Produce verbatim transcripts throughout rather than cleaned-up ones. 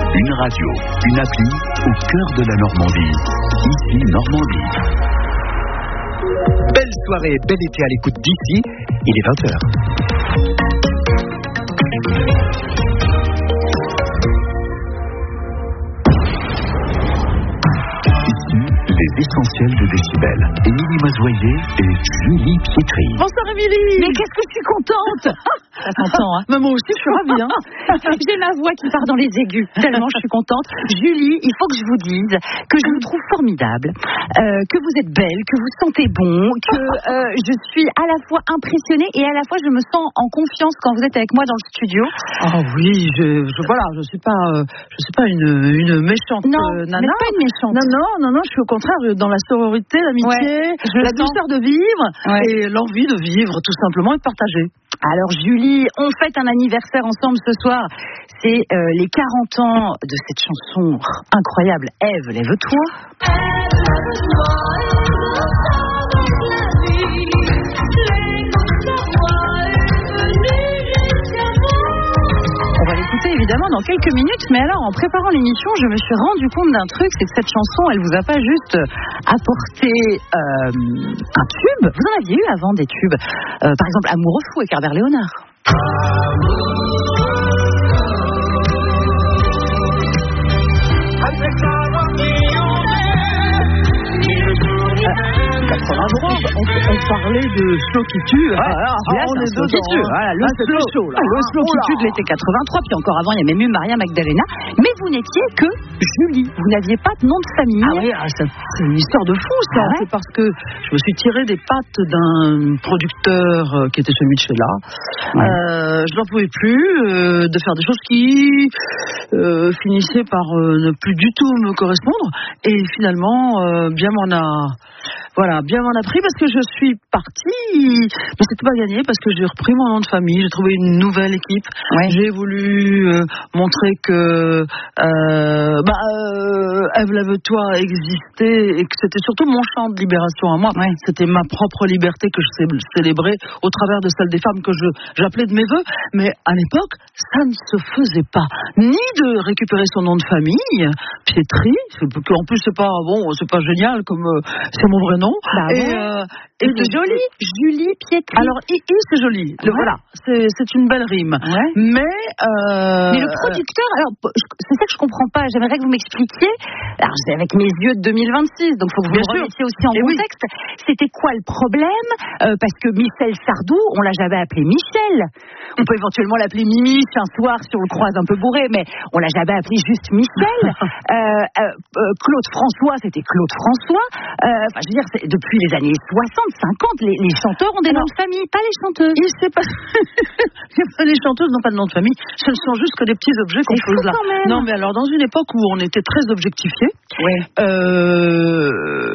Une radio, une appli au cœur de la Normandie. Ici Normandie. Belle soirée, bel été à l'écoute d'ici. Il est vingt heures. Les essentiels de Décibel. Émilie Mazoyer et Julie Pietri. Bonsoir Émilie. Mais qu'est-ce que je suis contente. Ça s'entend, hein. Mais moi aussi je suis ravie, hein. J'ai ma voix qui part dans les aigus, tellement je suis contente. Julie, il faut que je vous dise que je vous trouve formidable, euh, que vous êtes belle, que vous sentez bon, que euh, je suis à la fois impressionnée et à la fois je me sens en confiance quand vous êtes avec moi dans le studio. Oh oui, je, je voilà, je suis pas, euh, je suis pas une, une méchante non, euh, nana. pas une méchante. Non, non, non, non, je suis au contraire dans la sororité, l'amitié, ouais, la douceur de vivre ouais. et l'envie de vivre tout simplement et de partager. Alors Julie, on fête un anniversaire ensemble ce soir. C'est euh, les quarante ans de cette chanson incroyable. Ève, lève-toi. On va l'écouter évidemment dans quelques minutes, mais alors en préparant l'émission, je me suis rendu compte d'un truc, c'est que cette chanson, elle vous a pas juste apporté euh, un tube. Vous en aviez eu avant des tubes, euh, par exemple Amoureux fou avec Herbert Léonard. quatre-vingts, on, on parlait de slow qui tue. Ah, ah, ah, là, on est slow qui tue. Voilà, le, ah, slow, chaud, là. le slow qui tue de l'été quatre-vingt-trois, puis encore avant, il y a même eu Maria Magdalena. Mais vous n'étiez que Julie. Vous n'aviez pas de nom de famille. Ah oui, ah, c'est une histoire de fou, ça. Ah ouais. C'est parce que je me suis tirée des pattes d'un producteur euh, qui était celui de Sheila. Ouais. Euh, je n'en pouvais plus euh, de faire des choses qui euh, finissaient par euh, ne plus du tout me correspondre. Et finalement, euh, bien m'en a... Voilà, bien m'en a pris parce que je suis partie, mais c'était pas gagné parce que j'ai repris mon nom de famille, j'ai trouvé une nouvelle équipe, ouais. J'ai voulu euh, montrer que euh, bah, euh, Ève, lève-toi existait et que c'était surtout mon chant de libération à moi, ouais. C'était ma propre liberté que je célébrais au travers de celle des femmes que je, j'appelais de mes voeux, mais à l'époque, ça ne se faisait pas, ni de récupérer son nom de famille, Pietri, en plus c'est pas, bon, c'est pas génial comme euh, c'est mon vrai nom. Bah et, euh, et c'est joli, Julie Pietri. Alors, I, I c'est joli. Le, ouais. Voilà, c'est, c'est une belle rime. Ouais. Mais, euh, mais le producteur, alors, c'est ça que je comprends pas. J'aimerais que vous m'expliquiez. Alors, c'est avec mes yeux de deux mille vingt-six, donc il faut que vous Bien me remettiez aussi en et contexte. Oui. C'était quoi le problème euh, Parce que Michel Sardou, on l'a jamais appelé Michel. On peut éventuellement l'appeler Mimi un soir si on le croise un peu bourré, mais on l'a jamais appelé juste Michel. euh, euh, Claude François, c'était Claude François. Euh, enfin, je veux dire, c'est depuis les années soixante, cinquante, les, les chanteurs ont des alors, noms de famille, pas les chanteuses. Il sait pas... les chanteuses n'ont pas de nom de famille, ce ne sont juste que des petits objets qu'on pose là. Non, mais alors, dans une époque où on était très objectifiés, ouais. euh,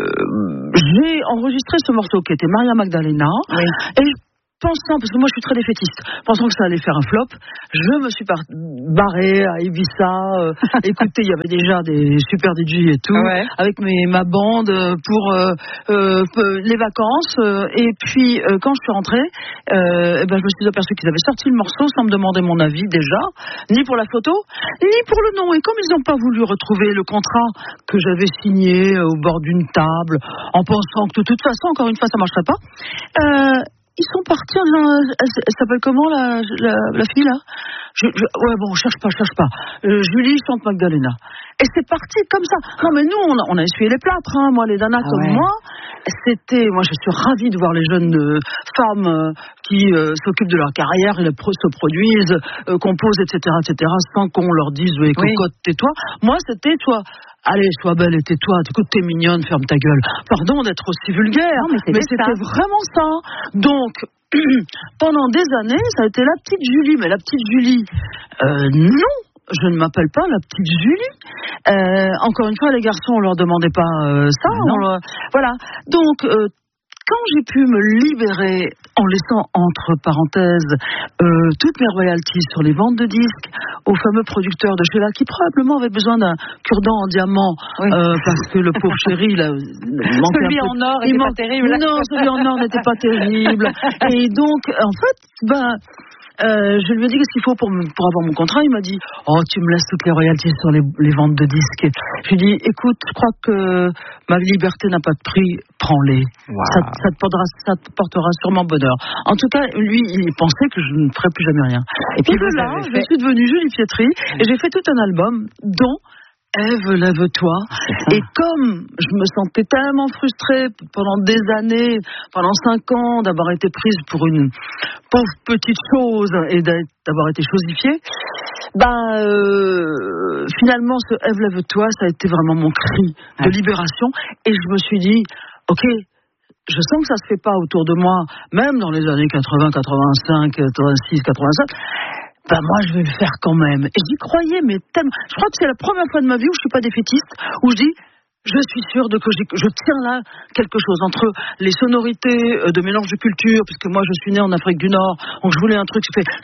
j'ai enregistré ce morceau qui était Maria Magdalena, ouais. Et pensant, parce que moi je suis très défaitiste, pensant que ça allait faire un flop, je me suis par- barrée à Ibiza, euh, écoutez, il y avait déjà des super D J et tout, ouais. Avec mes, ma bande pour euh, euh, les vacances, euh, et puis euh, quand je suis rentrée, euh, eh ben, je me suis aperçue qu'ils avaient sorti le morceau sans me demander mon avis déjà, ni pour la photo, ni pour le nom, et comme ils n'ont pas voulu retrouver le contrat que j'avais signé au bord d'une table, en pensant que de toute façon, encore une fois, ça ne marcherait pas, euh, ils sont partis en disant, elle, elle s'appelle comment la, la, la fille là je, je, ouais bon, cherche pas, cherche pas. Euh, Julie chante Magdalena. Et c'est parti comme ça. Non mais nous, on a, on a essuyé les plâtres, hein, moi les nanas ah comme ouais. moi. C'était, moi je suis ravie de voir les jeunes euh, femmes euh, qui euh, s'occupent de leur carrière, et pro, se produisent, euh, composent, et cetera, et cetera, sans qu'on leur dise, ouais, cocotte, oui. Tais-toi. Moi c'était, toi, allez, sois belle et tais-toi, écoute, t'es mignonne, ferme ta gueule. Pardon d'être aussi vulgaire, non, mais, mais c'était ça. Vraiment ça. Donc, pendant des années, ça a été la petite Julie, mais la petite Julie, euh, non. Je ne m'appelle pas la petite Julie. Euh, encore une fois, les garçons, on leur demandait pas euh, ça. On leur... Voilà. Donc, euh, quand j'ai pu me libérer en laissant entre parenthèses euh, toutes mes royalties sur les ventes de disques au fameux producteur de Sheila qui probablement avait besoin d'un cure-dent en diamant, oui. euh, parce que le pauvre chéri, là, il manquait celui un peu. en or n'était man... pas terrible. Non, celui en or n'était pas terrible. Et donc, en fait, ben. euh, je lui ai dit qu'est-ce qu'il faut pour, me, pour avoir mon contrat. Il m'a dit oh tu me laisses toutes les royalties sur les, les ventes de disques. Je lui ai dit écoute, je crois que ma liberté n'a pas de prix, prends-les. Wow. Ça, ça, te portera, ça te portera sûrement bonheur. En tout cas, lui, il pensait que je ne ferais plus jamais rien. Et puis là, je fait... suis devenue Julie Pietri et j'ai fait tout un album dont Ève, lève-toi. Et comme je me sentais tellement frustrée pendant des années, pendant cinq ans, d'avoir été prise pour une pauvre petite chose et d'avoir été chosifiée, ben euh, finalement ce Ève, lève-toi, ça a été vraiment mon cri de libération. Et je me suis dit, ok, je sens que ça se fait pas autour de moi, même dans les années quatre-vingts, quatre-vingt-cinq, quatre-vingt-six, quatre-vingt-sept. Ben moi je vais le faire quand même. Et j'y croyais, mais tellement. Je crois que c'est la première fois de ma vie où je suis pas défaitiste, où je dis je suis sûre de que je tiens là quelque chose entre les sonorités de mélange de culture, puisque moi je suis née en Afrique du Nord, donc je voulais un truc qui fait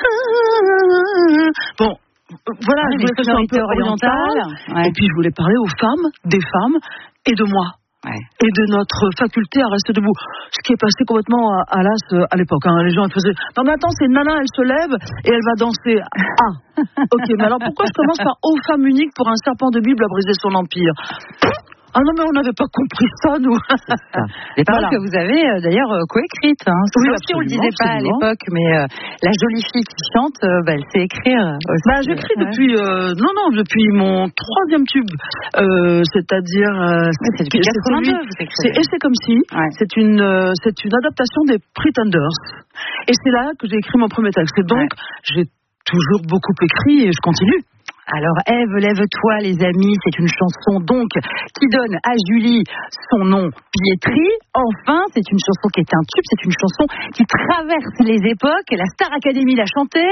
bon. Voilà, ouais, je voulais que ce soit un peu oriental. Ouais. Et puis je voulais parler aux femmes, des femmes et de moi. Ouais. Et de notre faculté à rester debout. Ce qui est passé complètement à, à l'as à l'époque. Hein. Les gens ils faisaient non mais attends, c'est une nana, elle se lève et elle va danser. Ah, ok, mais alors pourquoi je commence par ô femme unique pour un serpent de Bible à briser son empire? Ah non mais on n'avait pas compris ça nous. Ça. Les paroles voilà. que vous avez euh, d'ailleurs euh, coécrites. Hein. Oui, si on le disait pas absolument. À l'époque, mais euh, la jolie fille qui chante, euh, bah, elle sait écrire. Aussi. Bah j'écris ouais. depuis euh, non non depuis mon troisième tube, euh, c'est-à-dire euh, c'est, c'est, quatre-vingt-deux, c'est et c'est comme si ouais. c'est une euh, c'est une adaptation des Pretenders et c'est là que j'ai écrit mon premier texte. Et donc ouais. j'ai toujours beaucoup écrit et je continue. Alors Ève, lève-toi les amis, c'est une chanson donc qui donne à Julie son nom Pietri. Enfin, c'est une chanson qui est un tube, c'est une chanson qui traverse les époques. La Star Academy l'a chantée.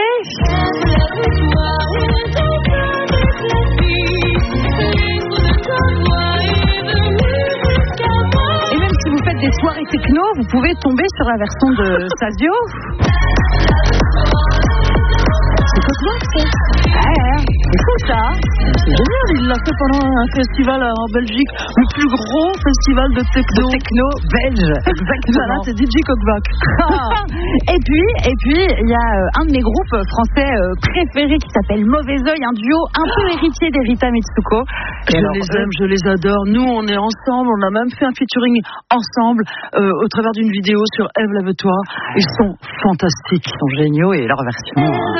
Et même si vous faites des soirées techno, vous pouvez tomber sur la version de Sazio. C'est quoi ça? Ouais, c'est fou ça. C'est génial, il l'a fait pendant un festival en Belgique, le plus gros festival de techno, de techno belge. Exactement. Voilà, c'est D J Cockback. Et puis, et puis, il y a un de mes groupes français préférés qui s'appelle Mauvais Oeil, un duo un peu héritier d'Erita Mitsuko. Je alors, les aime, je les adore. Nous, on est ensemble, on a même fait un featuring ensemble euh, au travers d'une vidéo sur Ève, lève-toi. Ils sont fantastiques, ils sont géniaux et leur version.